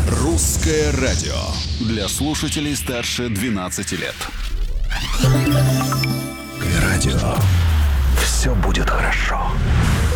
Русское радио для слушателей старше 12 лет. Радио. Все будет хорошо.